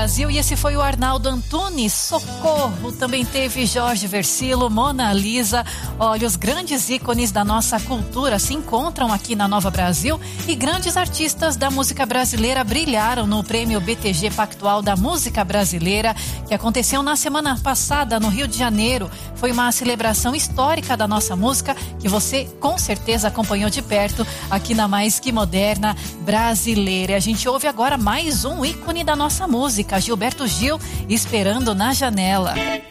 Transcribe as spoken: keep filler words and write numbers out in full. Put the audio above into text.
Brasil, e esse foi o Arnaldo Antunes, Socorro. Também teve Jorge Versilo, Mona Lisa. Olha, os grandes ícones da nossa cultura se encontram aqui na Nova Brasil e grandes artistas da música brasileira brilharam no Prêmio B T G Pactual da Música Brasileira, que aconteceu na semana passada no Rio de Janeiro. Foi uma celebração histórica da nossa música que você com certeza acompanhou de perto aqui na Mais Que Moderna Brasileira. E a gente ouve agora mais um ícone da nossa música, Gilberto Gil, Esperando na Janela.